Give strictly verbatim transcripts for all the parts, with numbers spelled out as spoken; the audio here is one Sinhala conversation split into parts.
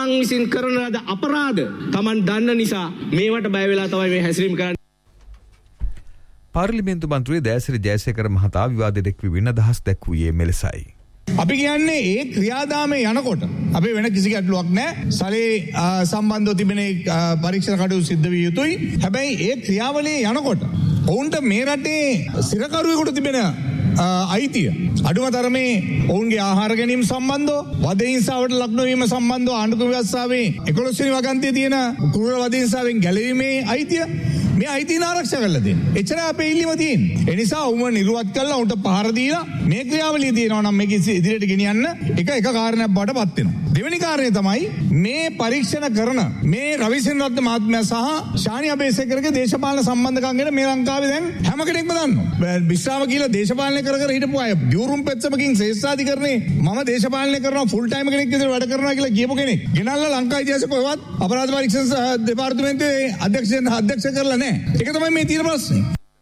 තමන් විසින් කරන ලද අපරාධ තමන් දන්න නිසා මේවට බය වෙලා තමයි මේ හැසිරීම කරන්නේ. පාර්ලිමේන්තු මන්ත්‍රී දෑසිරි ජයසේකර මහතා විවාදයට එක් වී අදහස් දැක්වුවේ මෙලෙසයි. අපි කියන්නේ ඒ ක්‍රියාදාමයේ යනකොට අපි වෙන කිසි ගැටලුවක් නැහැ. සලේ සම්බන්ධව තිබෙන පරීක්ෂණ කටයුතු සිද්ධ විය යුතුයි. හැබැයි ඒ ක්‍රියාවලියේ යනකොට ඔවුන්ට මේ රටේ සිරකරුවෙකුට තිබෙන අයිතිය අඩුම තරමේ ඔවුන්ගේ ආහාර ගැනීම සම්බන්ධව වද හිංසාවට ලක් නොවීම සම්බන්ධව ආණ්ඩුක්‍රම ව්‍යවස්ථාවේ එකොළොස් වෙනි වගන්තියේ තියෙන ක්‍රූර වද හිංසාවෙන් ගැලවීමේ අයිතිය මේ අයිතිය ආරක්ෂා කරලා දෙන්න. එච්චර අපේ ඉල්ලීම තියෙන්නේ. ඒ නිසා ඔවුන් නිර්වත් කළා උන්ට පහර දීලා මේ ක්‍රියාවලිය තියෙනවා නම් මේක ඉදිරියට ගෙනියන්න එක එක කාරණයක් බවට පත් වෙනවා. දෙවෙනි කාරණය තමයි මේ පරීක්ෂණ කරන මේ රවිසේන රත්න මහත්මයා සහ ශානි අබේසේකරගේ දේශපාලන සම්බන්ධකම් ගැන මේ ලංකාවේ දැන් හැම කෙනෙක්ම දන්නවා. විශ්‍රාම කියලා දේශපාලනය කර කර හිටපු අය බියුරුම් පෙත්තමකින් ශේෂ්ඨාධිකරණේ මම දේශපාලනය කරනවා ෆුල් ටයිම් කෙනෙක් විදිහට වැඩ කරනවා කියලා කියපු කෙනෙක්. ගෙනල්ලා ලංකා ඉතිහාසයේ කොහෙවත් අපරාධ පරීක්ෂණ දෙපාර්තමේන්තුවේ අධ්‍යක්ෂ අධ්‍යක්ෂ කරලා නැහැ. ඒක තමයි මේ තියෙන ප්‍රශ්නේ.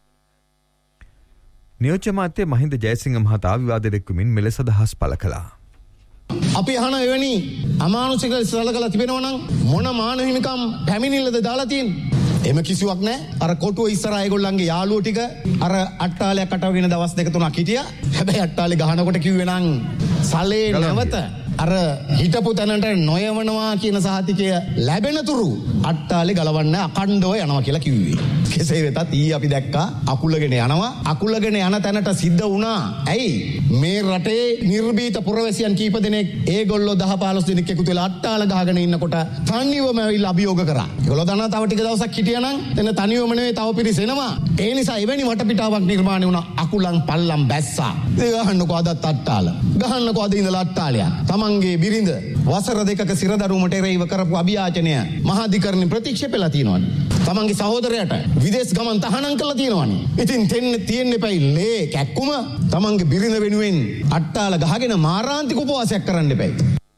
නියෝජ්‍ය මාත්‍ය මහින්ද ජයසිංහ මහතා විවාදයට එක්වමින් මෙලෙස අදහස් පළ කළා. අපි අහන එවැනි අමානුෂික සලකලා තිබෙනවා නම් මොන මානව හිමිකම් පැමිණිල්ලද දාලා තියෙන්නේ? එහෙම කිසිවක් නැහැ. අර කොටුව ඉස්සරහා ඒගොල්ලන්ගේ යාළුවෝ ටික අර අට්ටාලයක් අටවගෙන දවස් දෙක තුනක් හිටියා. හැබැයි අට්ටාලේ ගහනකොට කිව්වේ නම් සලේ නැවත අර හිටපු තැනට නොයවනවා කියන සහතිකය ලැබෙන තුරු අට්ටාලේ ගලවන්න අකණ්ඩව යනවා කියලා කිව්වේ. කෙසේ වෙතත් ඊ අපි දැක්කා අකුලගෙන යනවා. අකුලගෙන යන තැනට සිද්ධ වුණා. ඇයි? මේ රටේ නිර්භීත පුරවැසියන් කීප දෙනෙක් ඒගොල්ලෝ දහ පහළොස් දෙනෙක් එකතු වෙලා අට්ටාල ගහගෙන ඉන්නකොට තනියම ඇවිල්ලා අභියෝග කරා. ඒගොල්ලෝ දන්නා තව ටික දවසක් හිටියා නම් එතන තනියම නෙවෙයි තව පිරිස එනවා. ඒ නිසා එවැනි වටපිටාවක් නිර්මාණය වුණා. අකුලන් පල්ලම් බැස්සා. ගහන්නකෝ අදත් අට්ටාල. ගහන්නකෝ අද ඉඳලා අට්ටාලයක්. තමන්ගේ බිරිඳ වසර දෙකක සිරදරුවමට එරෙහිව කරපු අභියාචනය මහාධිකරණය ප්‍රතික්ෂේපලා තියෙනවනේ. තමන්ගේ සහෝදරයාට විදේශ ගමන් තහනම් කරලා තියෙනවනේ. ඉතින් තෙන්න තියෙන්න එපයි ලේ කැක්කුම තමන්ගේ බිරිඳ වෙනුවෙන් අට්ටාල ගහගෙන මාරාන්තික උපවාසයක් කරන්න එපයි.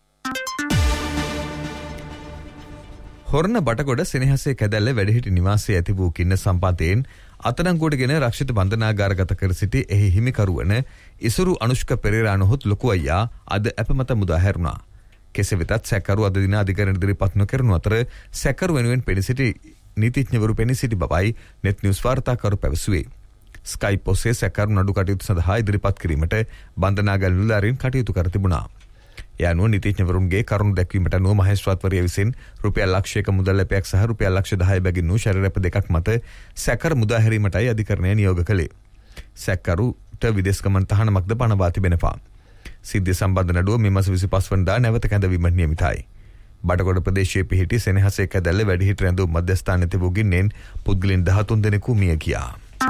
හොරණ බටගොඩ සෙනෙහසේ කැදැල්ල වැඩිහිටි නිවාසයේ ඇති වූ කින්න සම්පාතයෙන් අත්අඩංගුවටගෙන රක්ෂිත බන්ධනාගාරගත කර සිටි එහි හිමිකරුවන ඉසුරු අනුෂ්ක පෙරේරා නොහොත් ලොකු අයියා අද අපමත මුදා හැරුණා. කෙසේ වෙතත් සැකරු අද දින අධිකරණ ඉදිරිපත් නොකරන අතර සැකරු වෙනුවෙන් පෙනී සිටි නීතිඥවරු පෙනී සිටි බවයි නෙට් නිවුස් වාර්තාකරු පැවසුවේ. ස්කයිප් ඔස්සේ සැකරු නඩු කටයුතු සඳහා ඉදිරිපත් කිරීමට බන්ධනාගාර නිලධාරීන් කටයුතු කර තිබුණා. යනුව නීතිඥවරුන්ගේ කරුණු දැක්වීමට අනුව මහේස්ත්‍රාත්වරිය විසින් රුපියල් ලක්ෂයක මුදල් ලැබයක් සහ රුපියල් ලක්ෂ දහය බැගින් වූ ශරීරප දෙකක් මත සැකර මුදා හැරීමටයි අධිකරණය නියෝග කළේ. සැකරුට විදේශ ගමන් තහනමක්ද පනවා තිබෙනවා. සිද්ධිය සම්බන්ධ නඩුව මේ මාස විසිපස් වෙනිදා නැවත කැඳවීමට නියමිතයි. බටගොඩ ප්‍රදේශයේ පිහිටි සෙනෙහසේ කැදැල්ල වැඩිහිටි රැඳවුම් මධ්‍යස්ථානයේ තිබූ ගින්නෙන් පුද්ගලයන් දහතුන් දෙනෙකු මිය ගියා.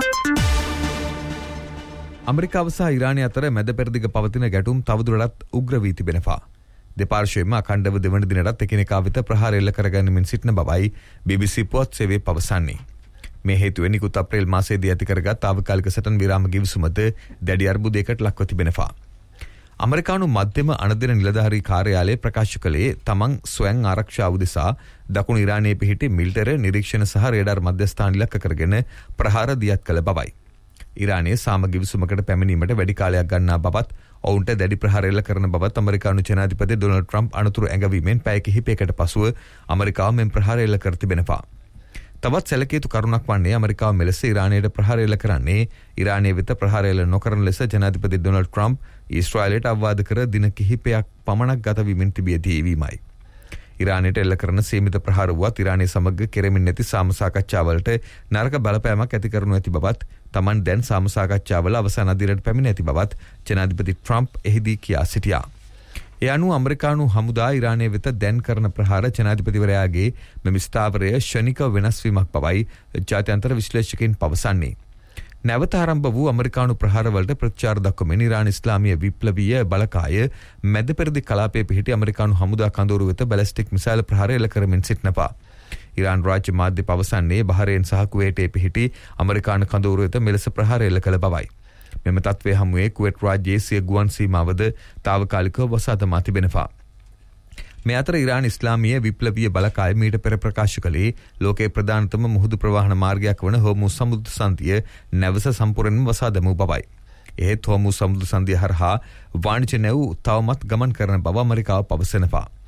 අමරිකාව සහ ඉරානය අතර මැද පෙරදිග පවතින ගැටුම් තවදුරටත් උග්‍ර වී තිබෙනවා. දෙපාර්ශ්වයේම අඛණ්ඩව දෙවන දිනටත් එකිනෙකා වෙත ප්‍රහාර එල්ල කරගැනීමෙන් සිටින බවයි බී බී සී පුවත් සේවය පවසන්නේ. මේ හේතුවෙන් නිකුත් අප්‍රේල් මාසයේදී ඇති කරගත් තාවකාලික සටන් විරාම ගිවිසුමද දැඩි අර්බුදයකට ලක්ව තිබෙනවා. අමරිකානු මධ්‍යම අනදින නිලධාරී කාර්යාලය ප්‍රකාශ කළේ තමන් ස්වයං ආරක්ෂාව උදෙසා දකුණු ඉරානයේ පිහිටි මිලිටරි නිරීක්ෂණ සහ රේඩාර් මධ්‍යස්ථාන ඉලක්ක කරගෙන ප්‍රහාර දියත් කළ බවයි. ඉරානයේ සාම ගිවිසුමකට පැමිණීමට වැඩි කාලයක් ගන්නා බවත් ඔවුන්ට දැඩි ප්‍රහාර එල්ල කරන බවත් අමරිකානු ජනාධිපති ඩොනල්ඩ් ට්‍රම්ප් අනතුරු ඇඟවීමෙන් පැය කිහිපයකට පසුව අමරිකාව මෙම ප්‍රහාර එල්ල කර තිබෙනවා. තවත් සැලකිය යුතු කරුණක් වන්නේ අමරිකාව මෙලෙස ඉරානයට ප්‍රහාර එල්ල කරන්නේ ඉරානයේ වෙත ප්‍රහාර එල්ල නොකරන ලෙස ජනාධිපති ඩොනල්ඩ් ට්‍රම්ප් ඊශ්‍රායලයට අවවාද කර දින කිහිපයක් පමණක් ගත වීමෙන් තිබියදී වීමයි. ඉරානයට එල්ල කරන සීමිත ප්‍රහාර වුවත් ඉරානය සමග කෙරෙමින් නැති සාම සාකච්ඡාවලට නරක බලපෑමක් ඇති කරනු ඇති බවත් තමන් දැන් සාම සාකච්ඡාවල අවසන් අදියරට පැමිණ ඇති බවත් ජනාධිපති ට්‍රම්ප් එහිදී කියා සිටියා. ඒ අනුව අමරිකානු හමුදා ඉරානය වෙත දැන් කරන ප්‍රහාර ජනාධිපතිවරයාගේ මෙම ස්ථාවරය ෂණික වෙනස් වීමක් බවයි ජාත්‍යන්තර විශ්ලේෂකයින් පවසන්නේ. නැවත ආරම්භ වූ අමරිකානු ප්‍රහාරවලට ප්‍රතිචාර දක්වමින් ඉරාන ඉස්ලාමීය විප්ලවීය බලකාය මැද පෙරදි කලාපයේ පිහිටි අමරිකානු හමුදා කඳවුරු වෙත බැලිස්ටික් මිසයිල් ප්‍රහාර එල්ල කරමින් සිටිනවා. ඉරාන් රාජ්‍ය මාධ්‍ය පවසන්නේ බහරේන් සහ කුවේටයේ පිහිටි අමරිකානු කඳවුරු වෙත මෙලෙස ප්‍රහාර එල්ල කළ බවයි. මෙම තත්ත්වයේ හමුවේ කුවේට් රාජ්‍යයේ සිය ගුවන් සීමාවද තාවකාලිකව වසා දමා තිබෙනවා. මේ අතර ඉරාන ඉස්ලාමීය විප්ලවීය බලකාය මීට පෙර ප්‍රකාශ කළේ ලෝකයේ ප්‍රධානතම මුහුදු ප්‍රවාහන මාර්ගයක් වන හෝමුස් සමුද්‍ර සංධිය නැවස සම්පූර්ණයෙන්ම වසා දැමූ බවයි. එහෙත් හෝමුස් සමුද්‍ර සංධිය හරහා වාණිජ නැව් තවමත් ගමන් කරන බව ඇමරිකාව පවසනවා.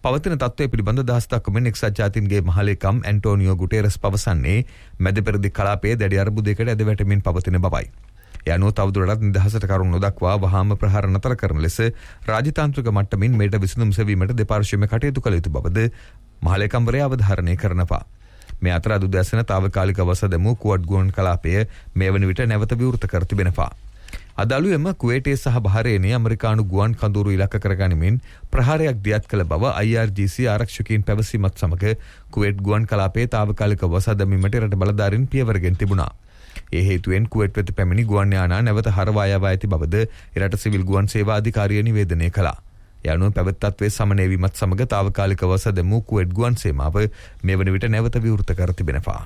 පවතින තත්ත්වය පිළිබඳ දහස් දක්වමින් එක්සත් ජාතීන්ගේ මහලේකම් ඇන්ටෝනියෝ ගුටේරස් පවසන්නේ මැද පෙරදිග කලාපයේ දැඩි අර්බුදයකට ඇද වැටෙමින් පවතින බවයි. ඒ අනුව තවදුරටත් නිදහසට කරුණු නොදක්වා වහාම ප්‍රහාර නතර කරන ලෙස රාජතාන්ත්‍රික මට්ටමින් මේට විසඳුම් සෙවීමට දෙපාර්ශ්වයම කටයුතු කළ යුතු බවද මහලේකම්වරයා අවධාරණය කරනවා. මේ අතර අද උදෑසන තාවකාලික වස දැමූ කුවට් ගුවන් කලාපය මේ වන විට නැවත විවෘත කර තිබෙනවා. අදාළුවෙම කුවේටයේ සහ බහරේනයේ ඇමරිකානු ගුවන් කඳවුරු ඉලක්ක කරගනිමින් ප්‍රහාරයක් දියත් කළ බව I R G C ආරක්ෂකයින් පැවසීමත් සමග කුවේට් ගුවන් කලාපයේ තාවකාලික වස දැමීමට රට බලධාරීන් පියවරගෙන තිබුණා. ඒ හේතුවෙන් කුවේට් වෙත පැමිණි ගුවන් යානා නැවත හරවා යවා ඇති බවද එරට සිවිල් ගුවන් සේවා අධිකාරිය නිවේදනය කළා. යනුව පැවැත්තත්වයේ සමනයවීමත් සමග තාවකාලික වස දැමූ කුවේට් ගුවන් සේවාව මේ වන විට නැවත විවෘත කර තිබෙනවා.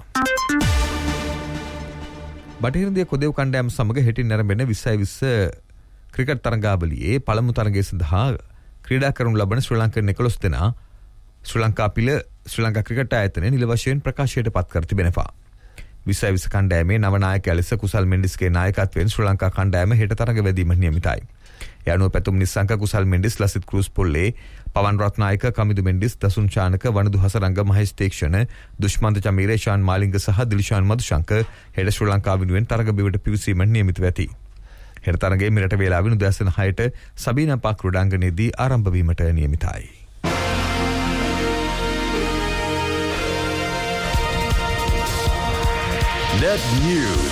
බටහිරදිය කොදෙව් කණ්ඩායම සමග හෙටින් නැරඹෙන විස්සයි විස්ස ක්‍රිකට් තරඟාවලියේ පළමු තරගය සඳහා ක්‍රීඩා කරනු ලබන ශ්‍රී ලංකන් එකොළොස් දෙනා ශ්‍රී ලංකා පිළ ශ්‍රී ලංකා ක්‍රිකට් ආයතනය නිල වශයෙන් ප්‍රකාශයට පත් කර තිබෙනවා. විස්සයි විස්ස කණ්ඩායමේ නව නායකයා ලෙස කුසල් මෙන්ඩිස්ගේ නායකත්වයෙන් ශ්‍රී ලංකා කණ්ඩායම හෙට තරඟ වැදීමට නියමිතයි. යනුව පැතුම් නිසංක කුසල් මෙන්ඩිස් ලසිත් ක්‍රූස් පොල්ලේ පවන් රත්නායක කමිදු මෙන්ඩිස් දසුන් චානක වනදු හසරංග මහේෂ් තේක්ෂණ දුෂ්මන්ත චමීරේ ශාන් මාලිංග සහ දිලිෂාන් මදුශංක හෙට ශ්‍රී ලංකාව වෙනුවෙන් තරග බිමට පිවිසීමට නියමිතව ඇති. හෙට තරගයේ මෙරට වේලාවෙන් උදෑසන හයට සබීනා පාක් ක්‍රීඩාංගණයේදී ආරම්භ වීමට නියමිතයි. Net News.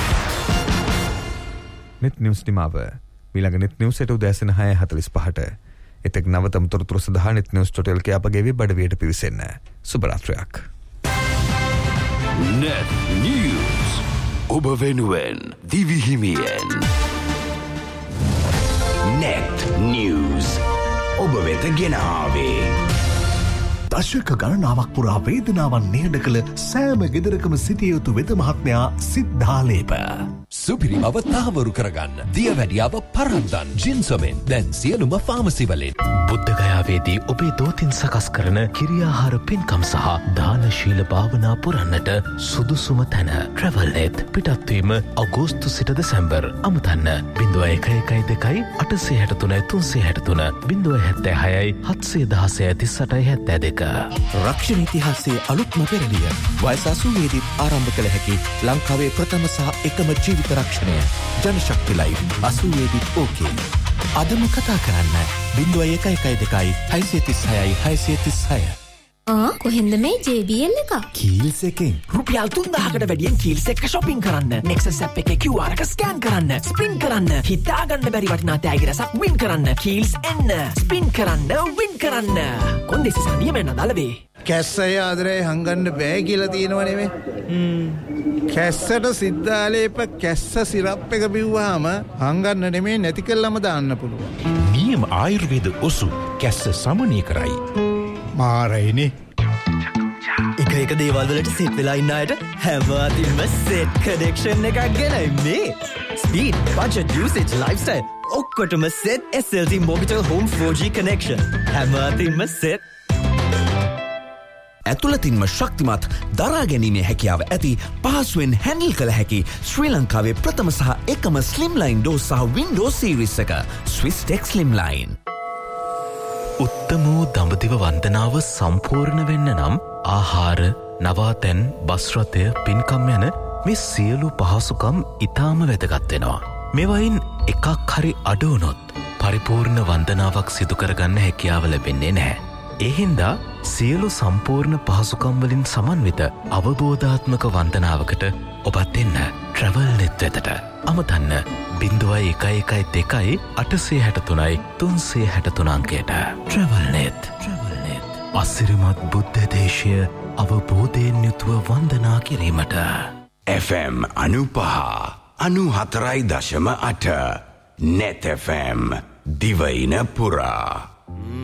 Net News නිමාව. ඊළඟ net news එට උදෑසන හය හතළිස් පහට. එතෙක් නවතම තොරතුරු සඳහා net news ටොටෙල් කේ අපගේ වෙබ් අඩවියට පිවිසෙන්න. සුබ රාත්‍රියක්. Net News. ඔබ වෙනුවෙන් දිවිහිමියෙන්. Net News. ඔබ වෙත ගෙන ආවේ. දශක ගණනාවක් පුරා වේදනාවන් නිහඬ කළ සෑම ගෙදරකම සිටිය යුතු වෙද මහත්මයා සිද්ධාලේප. සුපිරි බව තහවුරු කරගන්න. දියවැඩියාව පරද්දන් ජින්සොමෙන් දැන් සියලුම ෆාමසි වලින්. බුද්ධගයාවේදී ඔබේ දෝතින් සකස් කරන කිරියාහාර පින්කම් සහ දානශීල භාවනා පුරන්නට සුදුසුම තැන ට්‍රැවල්නෙට්. පිටත්වීම අගෝස්තු සිට දෙසැම්බර්. අමතන්න බිංදුව එක එකයි දෙකයි අටසිය හැටතුනයි තුන්සිය හැටතුන බිංදුව හැත්තෑ හයයි හත්සිය දහසය තිස් අටයි හැත්තෑ දෙක. රක්ෂණ ඉතිහාසයේ අලුත්ම පෙරළිය වයස අසූවේදීත් ආරම්භ කළ හැකි ලංකාවේ ප්‍රථම සහ එකම ජීවිත රක්ෂණය ජනශක්ති ලයිව් අසූවේදීත් ඕකේ. අදම කතා කරන්න බිංදුව එක එකයි දෙකයි හයසිය තිස් හයයි හයසිය තිස් හය. ආ කොහෙන්ද මේ J B L එක? කීල්ස් එකෙන් රුපියල් තුන්දාහකට වැඩියෙන් කීල්ස් එක shopping කරන්න. Nexus app එකේ Q R එක ස්කෑන් කරන්න. ස්පින් කරන්න. හිතා ගන්න බැරි වටිනා තෑගි රසක් win කරන්න. කීල්ස් එන්න. ස්පින් කරන්න win කරන්න. කොන්දේසි සනියම නදලවේ. කැස්සය ආදරේ හංගන්න බෑ කියලා තියෙනව නෙමෙයි. හ්ම්. කැස්සට සිද්ධාලේප කැස්ස සිරප් එක බිව්වහම හංගන්න නෙමෙයි නැති කළාම දාන්න පුළුවන්. නියම ආයුර්වේද ඔසු කැස්ස සමනය කරයි. මාරයිනේ. එක එක දේවල් වලට සෙට් වෙලා ඉන්න අයට හැම අතින්ම සෙට් කනෙක්ෂන් එකක් ගෙනයි මේ. ස්පීඩ්, බජට්, යූසේජ්, ලයිෆ්ස්ටයිල් ඔක්කොටම set S L T Mobitel Home four G connection. හැම අතින්ම සෙට්. ඇතුළතින්ම ශක්තිමත් දරා ගැනීමේ හැකියාව ඇති පහසුවෙන් හැන්ඩල් කළ හැකි ශ්‍රී ලංකාවේ ප්‍රථම සහ එකම ස්ලිම්ලයින් ඩෝස් සහ වින්ඩෝස් සීරීස් එක ස්විස් ටෙක් ස්ලිම්ලයින්. උත්තම වූ දඹදිව වන්දනාව සම්පූර්ණ වෙන්න නම් ආහාර, නවාතැන්, බස් රථය, පින්කම් යන මේ සියලු පහසුකම් ඉතාම වැදගත් වෙනවා. මේවයින් එකක් හරි අඩු වුණොත් පරිපූර්ණ වන්දනාවක් සිදු කරගන්න හැකියාව ලැබෙන්නේ නැහැ. ඒ හින්දා සියලු සම්පූර්ණ පහසුකම් වලින් සමන්විත අවබෝධාත්මක වන්දනාවකට ඔබත් එන්න ට්‍රැවල්නෙට් වෙතට. අමතන්න බිංදුවයි එකයි එකයි දෙකයි අටසිය හැටතුනයි තුන්සිය හැටතුන අංකයට. ට්‍රැවල්නෙට්. ට්‍රැවල්නෙට්. අසිරිමත් බුද්ධ දේශය අවබෝධයෙන් යුතුව වන්දනා කිරීමට. F M අනුපහ අනුහතරයි දශම අට Net F M දිවයින පුරා.